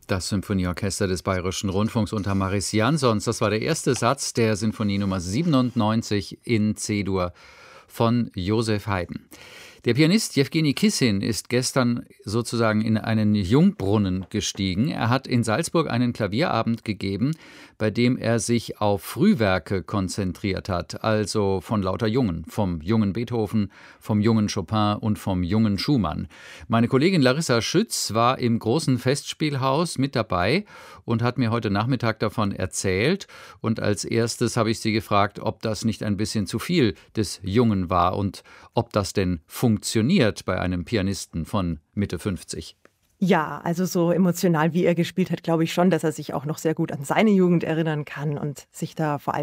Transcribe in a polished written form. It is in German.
Das Symphonieorchester des Bayerischen Rundfunks unter Maris Jansons. Das war der erste Satz der Sinfonie Nummer 97 in C-Dur von Joseph Haydn. Der Pianist Jewgeni Kissin ist gestern sozusagen in einen Jungbrunnen gestiegen. Er hat in Salzburg einen Klavierabend gegeben, bei dem er sich auf Frühwerke konzentriert hat, also von lauter Jungen, vom jungen Beethoven, vom jungen Chopin und vom jungen Schumann. Meine Kollegin Larissa Schütz war im großen Festspielhaus mit dabei und hat mir heute Nachmittag davon erzählt. Und als erstes habe ich sie gefragt, ob das nicht ein bisschen zu viel des Jungen war und ob das denn funktioniert bei einem Pianisten von Mitte 50. Ja, also so emotional, wie er gespielt hat, glaube ich schon, dass er sich auch noch sehr gut an seine Jugend erinnern kann und sich da vor allem